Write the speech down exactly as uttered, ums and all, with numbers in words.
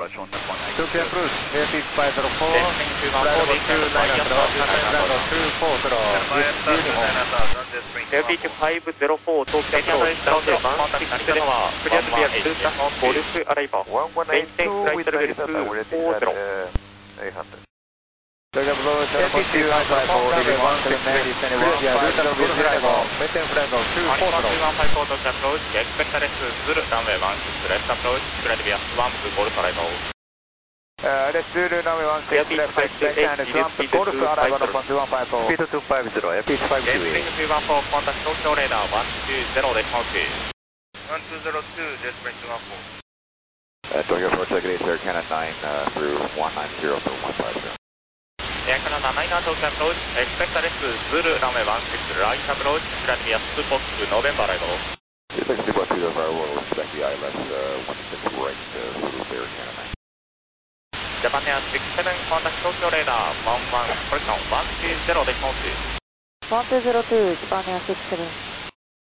Tokyo approach, airspeed five zero four, flight level two nine zero, flight level two four zero, Airspeed five zero four, Tokyo approach, runway one six seven, clear to be at Luton, Golf arrival, maintain flight level two four zero. Tokyo approach, airspeed two nine four, runway one six seven, clear, Luton Golf arrival, maintain flight level two four zero. two one five four, Tokyo approach, expect left Zulu, runway one six left approach, clear to be at one Golf arrival. Uh, let's do the runway one six left, expect and Swamp Golf arrival upon two one five four. Speed two five zero, airspeed five two eight. two one four, contact Tokyo radar one two zero, response. one two zero two, Jetspring two one four. Uh, Tokyo approach, Air Canada nine uh, through one nine zero for one five zero. Air Canada nine, Tokyo approach, expect left Zulu, runway one six right approach, clear to be at two fox November arrival. It's like two two of our will expect the I L S uh, one six right uh, through Air Canada nine. Japan Air six seven, contact Tokyo radar one one, correction one two zero, response. one two zero two, Japan Air six seven.